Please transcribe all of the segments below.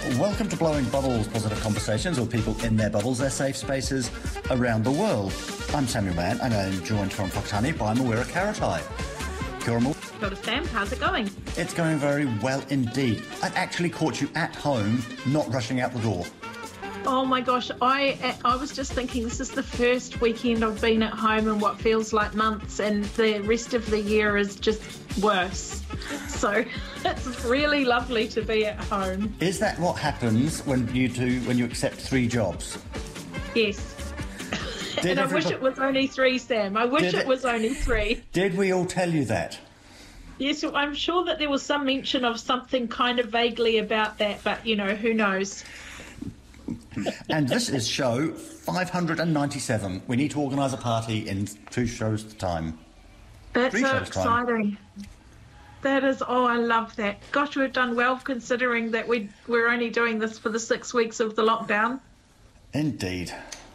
Welcome to Blowing Bubbles, positive conversations with people in their bubbles, their safe spaces around the world. I'm Samuel Mann, and I'm joined from Whakatane by Mawera Karatai. Kia ora, Mo. Kia ora, Sam. How's it going? It's going very well indeed. I've actually caught you at home, not rushing out the door. Oh my gosh, I was just thinking this is the first weekend I've been at home in what feels like months, and the rest of the year is just worse. So it's really lovely to be at home. Is that what happens when you accept 3 jobs? Yes. And I wish it was only 3, Sam. I wish it was only 3. Did we all tell you that? Yes, I'm sure that there was some mention of something kind of vaguely about that, but, you know, who knows? And this is show 597. We need to organise a party in 2 shows' time. That's so exciting. That is, I love that. Gosh, we've done well considering that we're only doing this for the 6 weeks of the lockdown. Indeed.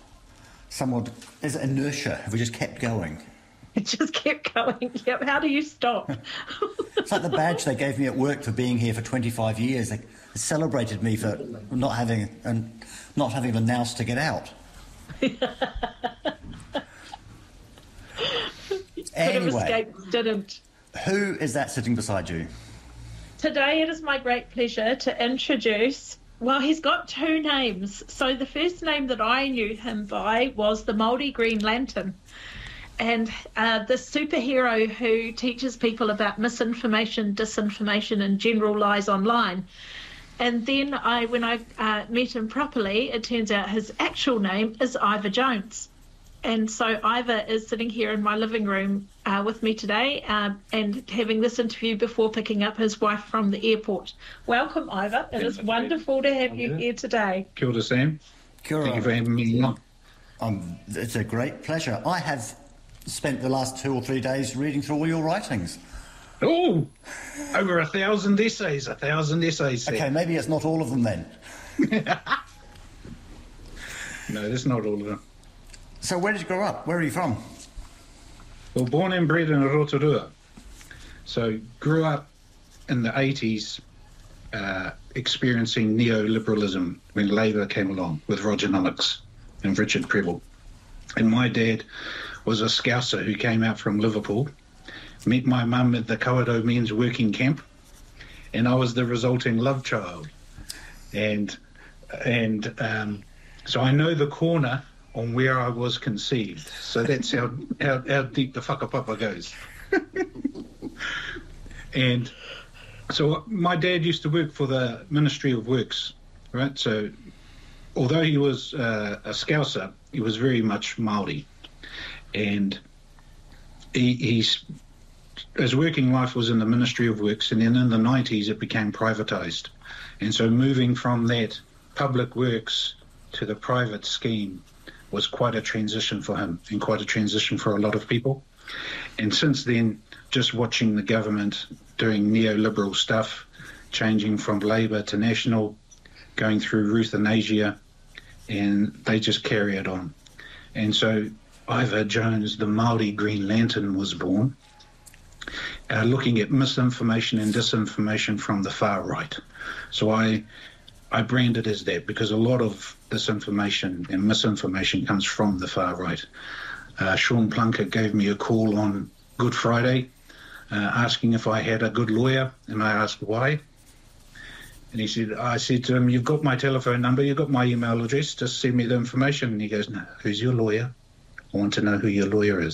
Is it inertia? Have we just kept going? It just kept going. Yep. How do you stop? It's like the badge they gave me at work for being here for 25 years. They celebrated me for not having the nous to get out. Anyway, didn't. Who is that sitting beside you? Today it is my great pleasure to introduce. Well, he's got 2 names. So the first name that I knew him by was the Māori Green Lantern. And the superhero who teaches people about misinformation, disinformation, and general lies online. And then when I met him properly, it turns out his actual name is Ivor Jones. And so Ivor is sitting here in my living room with me today and having this interview before picking up his wife from the airport. Welcome, Ivor. It is wonderful to have you here today. Kia ora, Sam. Kia ora. Thank you for having me on. It's a great pleasure. I have spent the last 2 or 3 days reading through all your writings. Oh, over 1,000 essays, 1,000 essays. Okay, maybe it's not all of them then. No, that's not all of them. So where did you grow up? Where are you from? Well, born and bred in Rotorua. So grew up in the 80s experiencing neoliberalism when Labour came along with Rogernomics and Richard Prebble. And my dad was a Scouser who came out from Liverpool, met my mum at the Kawerau Men's Working Camp, and I was the resulting love child. And so I know the corner on where I was conceived. So that's how deep the whakapapa goes. And so my dad used to work for the Ministry of Works, right? So although he was a Scouser, he was very much Māori. And his working life was in the Ministry of Works, and then in the 90s it became privatised. And so moving from that public works to the private scheme was quite a transition for him and quite a transition for a lot of people. And since then, just watching the government doing neoliberal stuff, changing from Labour to National, going through euthanasia, and they just carry it on. And so Ivor Jones, the Māori Green Lantern, was born, looking at misinformation and disinformation from the far right. So I brand it as that because a lot of disinformation and misinformation comes from the far right. Sean Plunkett gave me a call on Good Friday asking if I had a good lawyer, and I asked why. And I said to him, "You've got my telephone number, you've got my email address, just send me the information." And he goes, "No, who's your lawyer? I want to know who your lawyer is."